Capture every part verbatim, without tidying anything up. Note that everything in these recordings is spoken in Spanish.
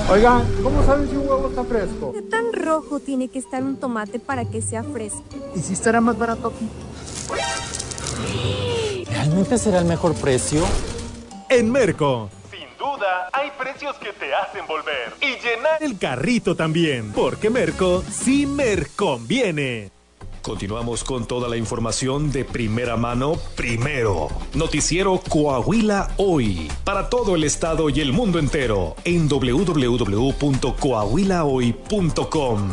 Oigan, ¿cómo saben si un huevo está fresco? ¿Qué tan rojo tiene que estar un tomate para que sea fresco? ¿Y si estará más barato aquí? ¿Realmente será el mejor precio? En Merco, sin duda, hay precios que te hacen volver y llenar el carrito también, porque Merco sí Merconviene. Continuamos con toda la información de primera mano, primero. Noticiero Coahuila Hoy, para todo el estado y el mundo entero, en doble u doble u doble u punto coahuila hoy punto com.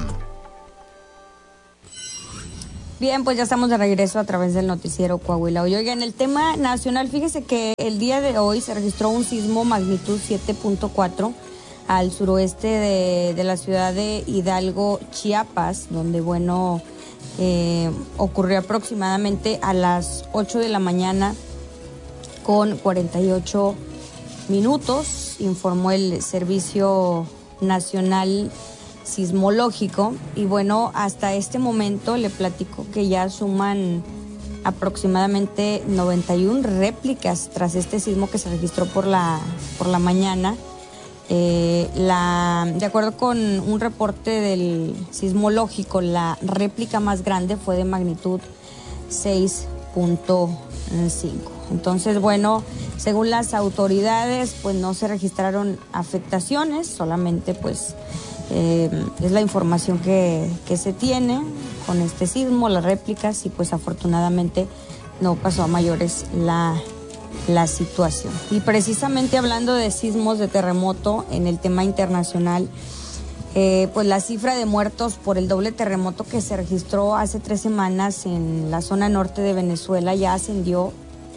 Bien, pues ya estamos de regreso a través del noticiero Coahuila Hoy. Oigan, el tema nacional, fíjese que el día de hoy se registró un sismo magnitud siete punto cuatro al suroeste de, de la ciudad de Hidalgo, Chiapas, donde, bueno, eh, ocurrió aproximadamente a las ocho de la mañana con cuarenta y ocho minutos, informó el Servicio Nacional Sismológico. Y bueno, hasta este momento le platico que ya suman aproximadamente noventa y una réplicas tras este sismo que se registró por la, por la mañana. Eh, la, de acuerdo con un reporte del sismológico, la réplica más grande fue de magnitud seis punto cinco. Entonces, bueno, según las autoridades, pues no se registraron afectaciones, solamente pues eh, es la información que, que se tiene con este sismo, las réplicas, y pues afortunadamente no pasó a mayores la la situación. Y precisamente hablando de sismos, de terremoto, en el tema internacional, eh, pues la cifra de muertos por el doble terremoto que se registró hace tres semanas en la zona norte de Venezuela ya ascendió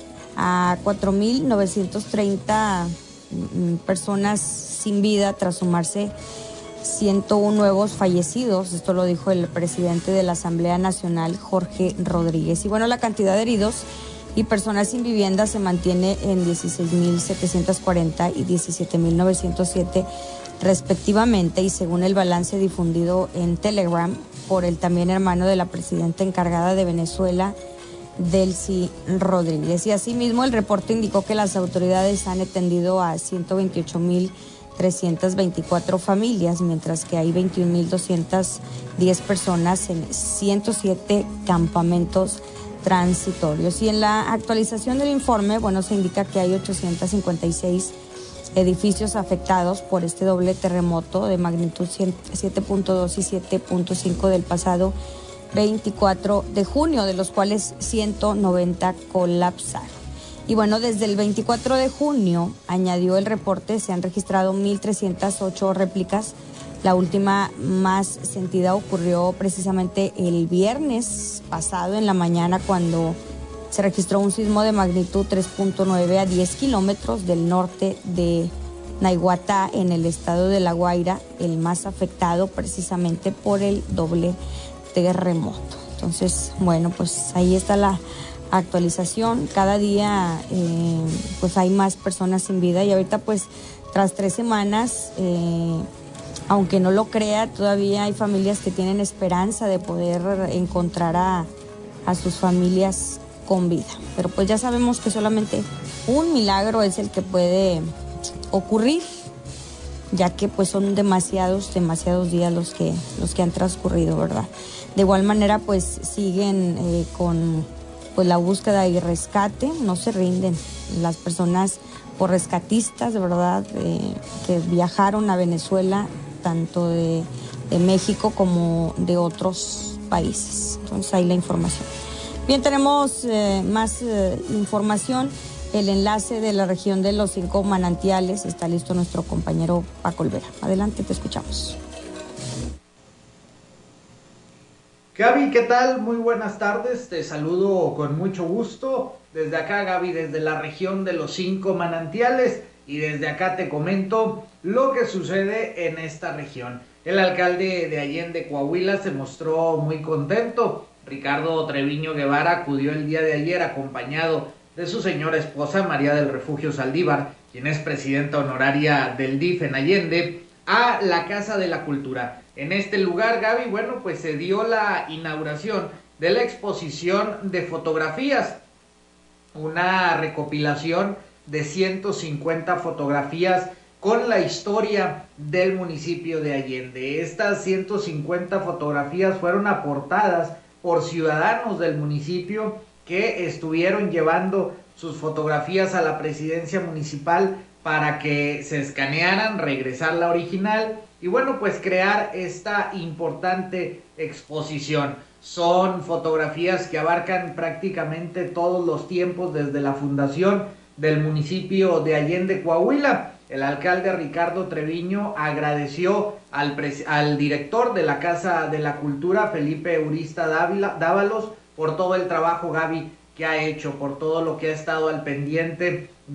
a cuatro mil novecientos treinta personas sin vida, tras sumarse ciento uno nuevos fallecidos. Esto lo dijo el presidente de la Asamblea Nacional, Jorge Rodríguez. Y bueno, la cantidad de heridos y personas sin vivienda se mantiene en dieciséis mil setecientos cuarenta y diecisiete mil novecientos siete respectivamente, y según el balance difundido en Telegram por el también hermano de la presidenta encargada de Venezuela, Delcy Rodríguez. Y asimismo el reporte indicó que las autoridades han atendido a ciento veintiocho mil trescientas veinticuatro familias, mientras que hay veintiún mil doscientas diez personas en ciento siete campamentos transitorios. Y en la actualización del informe, bueno, se indica que hay ochocientos cincuenta y seis edificios afectados por este doble terremoto de magnitud siete punto dos y siete punto cinco del pasado veinticuatro de junio, de los cuales ciento noventa colapsaron. Y bueno, desde el veinticuatro de junio, añadió el reporte, se han registrado mil trescientas ocho réplicas. La última más sentida ocurrió precisamente el viernes pasado en la mañana, cuando se registró un sismo de magnitud tres punto nueve a diez kilómetros del norte de Naiguatá, en el estado de La Guaira, el más afectado precisamente por el doble terremoto. Entonces, bueno, pues ahí está la actualización. Cada día eh, pues hay más personas sin vida, y ahorita pues tras tres semanas... Eh, Aunque no lo crea, todavía hay familias que tienen esperanza de poder encontrar a, a sus familias con vida. Pero pues ya sabemos que solamente un milagro es el que puede ocurrir, ya que pues son demasiados, demasiados días los que, los que han transcurrido, ¿verdad? De igual manera, pues siguen eh, con pues la búsqueda y rescate, no se rinden las personas por rescatistas, de verdad, eh, que viajaron a Venezuela, tanto de, de México como de otros países. Entonces ahí la información. Bien, tenemos eh, más eh, información. El enlace de la región de los cinco manantiales. Está listo nuestro compañero Paco Olvera. Adelante, te escuchamos. Gaby, ¿qué tal? Muy buenas tardes. Te saludo con mucho gusto. Desde acá, Gaby, desde la región de los cinco manantiales. Y desde acá te comento lo que sucede en esta región. El alcalde de Allende, Coahuila, se mostró muy contento. Ricardo Treviño Guevara acudió el día de ayer acompañado de su señora esposa, María del Refugio Saldívar, quien es presidenta honoraria del D I F en Allende, a la Casa de la Cultura. En este lugar, Gaby, bueno, pues se dio la inauguración de la exposición de fotografías, una recopilación de ciento cincuenta fotografías con la historia del municipio de Allende. Estas ciento cincuenta fotografías fueron aportadas por ciudadanos del municipio que estuvieron llevando sus fotografías a la presidencia municipal para que se escanearan, regresar la original y bueno, pues crear esta importante exposición. Son fotografías que abarcan prácticamente todos los tiempos desde la fundación del municipio de Allende, Coahuila. El alcalde Ricardo Treviño agradeció al, al director de la Casa de la Cultura, Felipe Urista Dávila, Dávalos, por todo el trabajo, Gaby, que ha hecho, por todo lo que ha estado al pendiente